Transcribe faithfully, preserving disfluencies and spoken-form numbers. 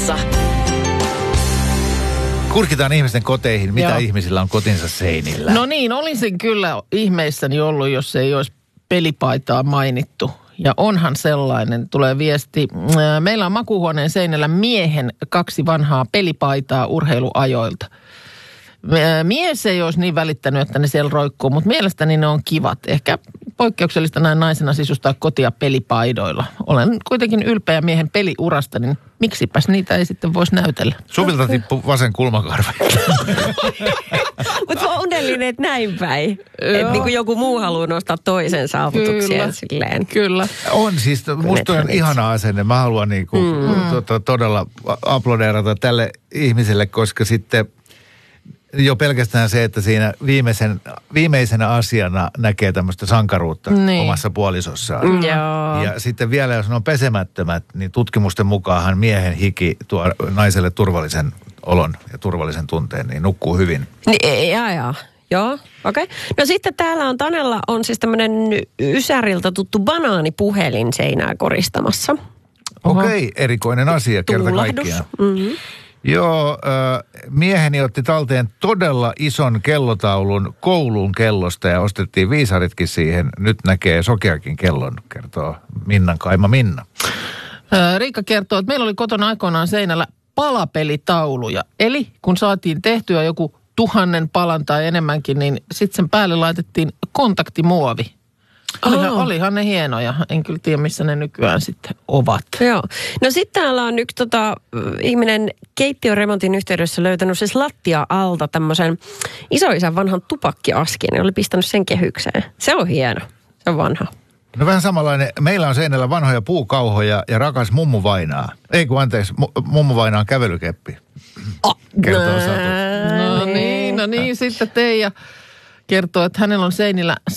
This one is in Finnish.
Radiossa. Kurkitaan ihmisten koteihin, mitä Joo. ihmisillä on kotinsa seinillä. No niin, olisin kyllä ihmeissäni ollut, jos ei olisi pelipaitaa mainittu. Ja onhan sellainen, tulee viesti. Meillä on makuuhuoneen seinällä miehen kaksi vanhaa pelipaitaa urheiluajoilta. Mies ei olisi niin välittänyt, että ne siellä roikkuu, mutta mielestäni ne on kivat. Ehkä poikkeuksellista näin naisena sisustaa kotia pelipaidoilla. Olen kuitenkin ylpeä miehen peliurasta, niin miksipäs niitä ei sitten voisi näytellä. Suvilta tippui vasen kulmakarva. Mutta mä onnellinen, että näin päin. Että niin kuin joku muu haluaa nostaa toisen saavutuksia silleen. Kyllä. On siis, musta on ihana asenne. Mä haluan niinku, mm. to, todella aplodeerata tälle ihmiselle, koska sitten jo pelkästään se, että siinä viimeisen, viimeisenä asiana näkee tämmöistä sankaruutta niin omassa puolisossaan. Mm. Joo. Ja sitten vielä, jos ne on pesemättömät, niin tutkimusten mukaanhan miehen hiki tuo naiselle turvallisen olon ja turvallisen tunteen, niin nukkuu hyvin. Niin, jaa, jaa. Joo, okei. Okay. No sitten täällä on Tanella on siis tämmöinen Ysäriltä tuttu banaanipuhelin seinää koristamassa. Okei, okay, erikoinen asia kerta kaikkiaan. Mm-hmm. Joo, äh, mieheni otti talteen todella ison kellotaulun koulun kellosta ja ostettiin viisaritkin siihen. Nyt näkee sokeakin kellon, kertoo Minnan kaima Minna. Ää, Riikka kertoo, että meillä oli kotona aikoinaan seinällä palapelitauluja. Eli kun saatiin tehtyä joku tuhannen palan tai enemmänkin, niin sitten sen päälle laitettiin kontaktimuovi. Olihan, Oh. olihan ne hienoja. En kyllä tiedä, missä ne nykyään sitten ovat. Joo. No sitten täällä on yksi tota, ihminen keittiöremontin yhteydessä löytänyt siis lattia alta tämmöisen isoisän vanhan tupakkiaskin. Ne oli pistänyt sen kehykseen. Se on hieno. Se on vanha. No vähän samanlainen. Meillä on seinällä vanhoja puukauhoja ja rakas mummu Vainaa. Ei kun anteeksi, mu- mummu Vainaan kävelykeppi. Oh. Kertoo Satu. No niin, no niin. Sitten Teija kertoo, että hänellä on seinillä